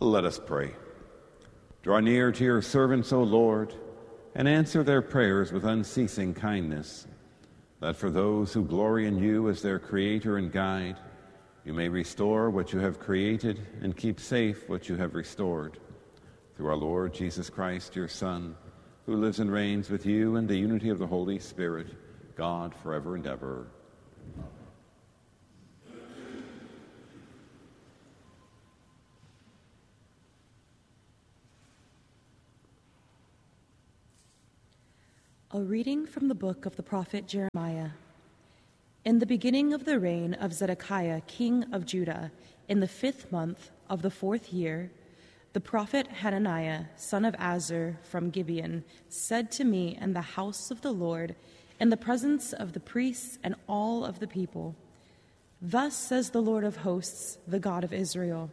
Let us pray. Draw near to your servants, O Lord, and answer their prayers with unceasing kindness, that for those who glory in you as their Creator and Guide, you may restore what you have created and keep safe what you have restored. Through our Lord Jesus Christ, your Son, who lives and reigns with you in the unity of the Holy Spirit, God, forever and ever. A reading from the book of the prophet Jeremiah. In the beginning of the reign of Zedekiah, king of Judah, in the 5th month of the 4th year, the prophet Hananiah, son of Azur from Gibeon, said to me in the house of the Lord, in the presence of the priests and all of the people, "Thus says the Lord of hosts, the God of Israel,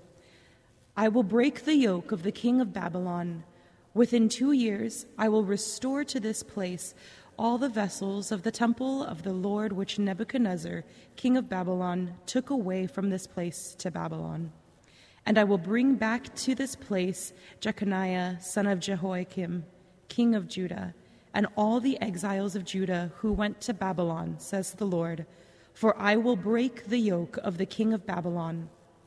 I will break the yoke of the king of Babylon. Within 2 years I will restore to this place all the vessels of the temple of the Lord which Nebuchadnezzar, king of Babylon, took away from this place to Babylon. And I will bring back to this place Jeconiah, son of Jehoiakim, king of Judah, and all the exiles of Judah who went to Babylon, says the Lord, for I will break the yoke of the king of Babylon."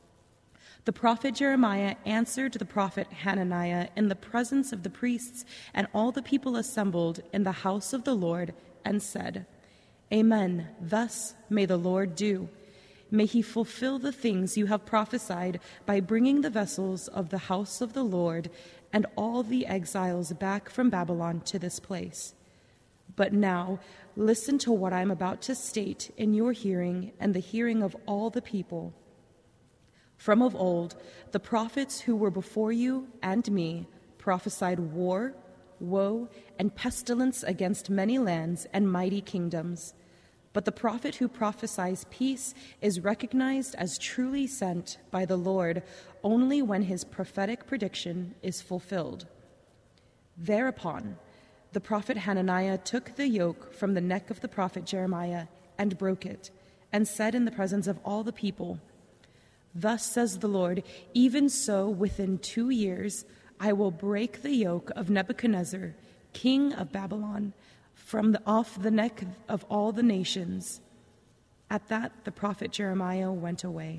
The prophet Jeremiah answered the prophet Hananiah in the presence of the priests and all the people assembled in the house of the Lord and said, "Amen, thus may the Lord do. May he fulfill the things you have prophesied by bringing the vessels of the house of the Lord and all the exiles back from Babylon to this place. But now listen to what I am about to state in your hearing and the hearing of all the people. From of old, the prophets who were before you and me prophesied war, woe, and pestilence against many lands and mighty kingdoms. But the prophet who prophesies peace is recognized as truly sent by the Lord only when his prophetic prediction is fulfilled." Thereupon, the prophet Hananiah took the yoke from the neck of the prophet Jeremiah and broke it, and said in the presence of all the people, "Thus says the Lord, even so within 2 years I will break the yoke of Nebuchadnezzar, king of Babylon, off the neck of all the nations." At that the prophet Jeremiah went away.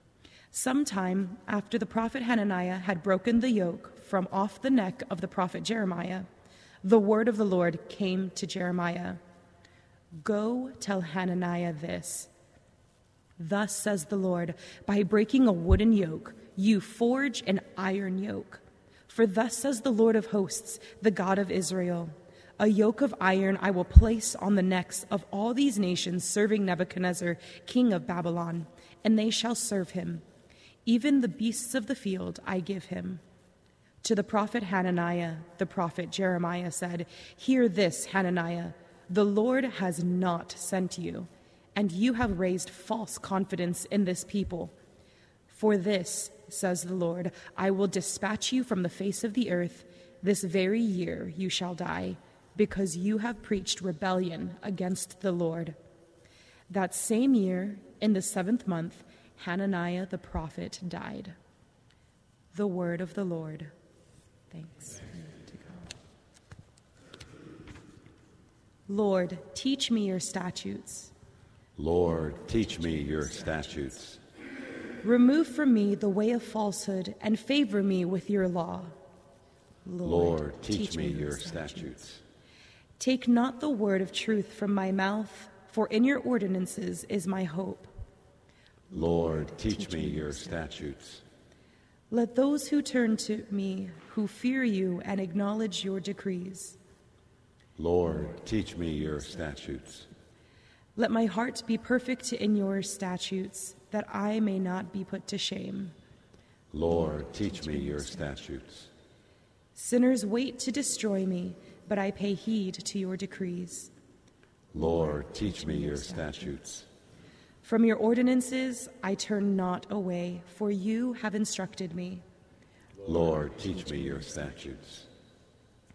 Sometime after the prophet Hananiah had broken the yoke from off the neck of the prophet Jeremiah, the word of the Lord came to Jeremiah. "Go tell Hananiah this. Thus says the Lord, by breaking a wooden yoke, you forge an iron yoke. For thus says the Lord of hosts, the God of Israel, a yoke of iron I will place on the necks of all these nations serving Nebuchadnezzar, king of Babylon, and they shall serve him. Even the beasts of the field I give him." To the prophet Hananiah, the prophet Jeremiah said, "Hear this, Hananiah, the Lord has not sent you, and you have raised false confidence in this people. For this, says the Lord, I will dispatch you from the face of the earth. This very year you shall die, because you have preached rebellion against the Lord." That same year, in the 7th month, Hananiah the prophet died. The word of the Lord. Thanks be to God. Lord, teach me your statutes. Lord, teach me your statutes. Remove from me the way of falsehood and favor me with your law. Lord, teach me your statutes. Take not the word of truth from my mouth, for in your ordinances is my hope. Lord, teach me your statutes. Let those who turn to me, who fear you and acknowledge your decrees. Lord, teach me your statutes. Let my heart be perfect in your statutes, that I may not be put to shame. Lord, teach me your statutes. Sinners wait to destroy me, but I pay heed to your decrees. Lord, teach me your statutes. From your ordinances I turn not away, for you have instructed me. Lord, teach me your statutes.